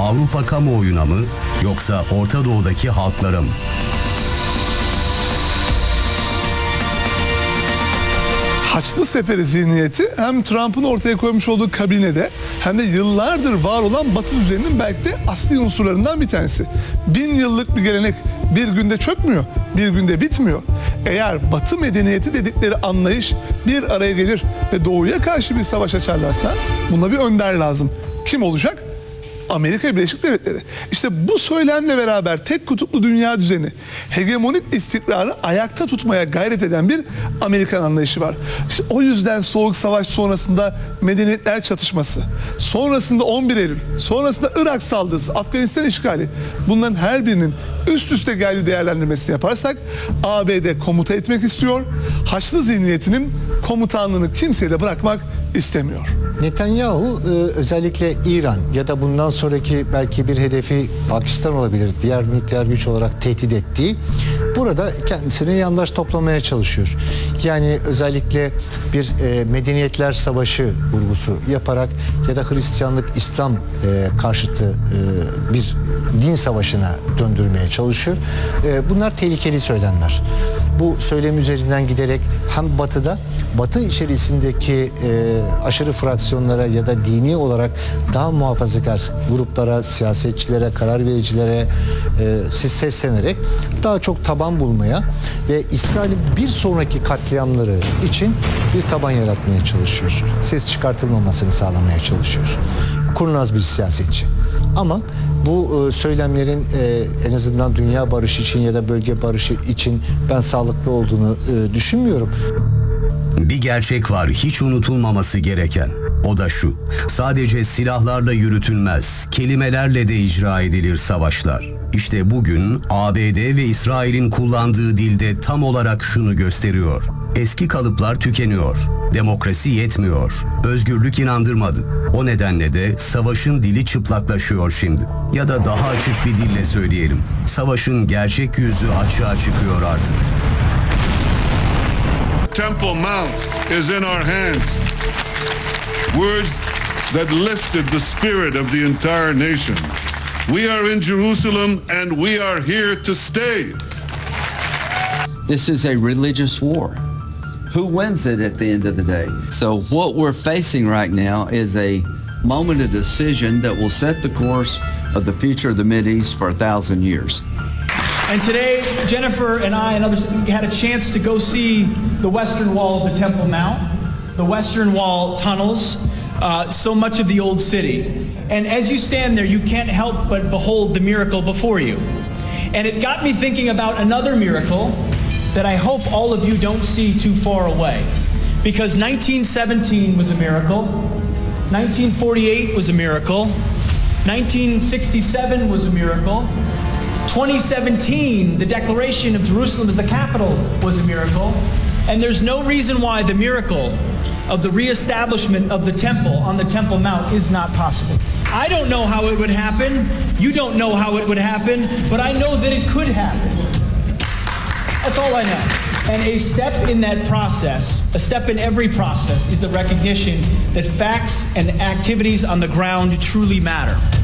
Avrupa kamuoyuna mı yoksa Orta Doğu'daki halklara mı? Haçlı Seferi zihniyeti hem Trump'ın ortaya koymuş olduğu kabinede hem de yıllardır var olan Batı düzeninin belki de asli unsurlarından bir tanesi. 1000 yıllık bir gelenek bir günde çökmüyor, bir günde bitmiyor. Eğer Batı medeniyeti dedikleri anlayış bir araya gelir ve Doğu'ya karşı bir savaş açarlarsa buna bir önder lazım. Kim olacak? Amerika Birleşik Devletleri. İşte bu söylemle beraber tek kutuplu dünya düzeni, hegemonik istikrarı ayakta tutmaya gayret eden bir Amerikan anlayışı var. İşte o yüzden Soğuk Savaş sonrasında medeniyetler çatışması, sonrasında 11 Eylül, sonrasında Irak saldırısı, Afganistan işgali, bunların her birinin üst üste geldiği değerlendirmesini yaparsak ABD komuta etmek istiyor, Haçlı zihniyetinin komutanlığını kimseye de bırakmak istemiyor. Netanyahu özellikle İran ya da bundan sonraki belki bir hedefi Pakistan olabilir, diğer nükleer güç olarak tehdit ettiği, burada kendisine yandaş toplamaya çalışıyor. Yani özellikle bir medeniyetler savaşı vurgusu yaparak ya da Hristiyanlık İslam karşıtı bir din savaşına döndürmeye çalışıyor. Bunlar tehlikeli söylemler. Bu söylem üzerinden giderek hem Batı'da, Batı içerisindeki aşırı fraksiyonlara ya da dini olarak daha muhafazakar gruplara, siyasetçilere, karar vericilere seslenerek daha çok taban bulmaya ve İsrail'in bir sonraki katliamları için bir taban yaratmaya çalışıyor. Ses çıkartılmamasını sağlamaya çalışıyor. Kurnaz bir siyasetçi. Ama bu söylemlerin en azından dünya barışı için ya da bölge barışı için ben sağlıklı olduğunu düşünmüyorum. Bir gerçek var hiç unutulmaması gereken. O da şu: sadece silahlarla yürütülmez, kelimelerle de icra edilir savaşlar. İşte bugün ABD ve İsrail'in kullandığı dilde tam olarak şunu gösteriyor: eski kalıplar tükeniyor, demokrasi yetmiyor, özgürlük inandırmadı. O nedenle de savaşın dili çıplaklaşıyor şimdi. Ya da daha açık bir dille söyleyelim: savaşın gerçek yüzü açığa çıkıyor artık. Temple Mount is in our hands. Words that lifted the spirit of the entire nation. We are in Jerusalem and we are here to stay. This is a religious war. Who wins it at the end of the day? So what we're facing right now is a moment of decision that will set the course of the future of the Mideast for 1,000 years. And today, Jennifer and I and others had a chance to go see the western wall of the Temple Mount, the western wall tunnels, so much of the old city. And as you stand there, you can't help but behold the miracle before you. And it got me thinking about another miracle that I hope all of you don't see too far away. Because 1917 was a miracle, 1948 was a miracle, 1967 was a miracle, 2017, the declaration of Jerusalem as the capital was a miracle, and there's no reason why the miracle of the reestablishment of the temple on the Temple Mount is not possible. I don't know how it would happen, you don't know how it would happen, but I know that it could happen. That's all I know. And a step in that process, a step in every process, is the recognition that facts and activities on the ground truly matter.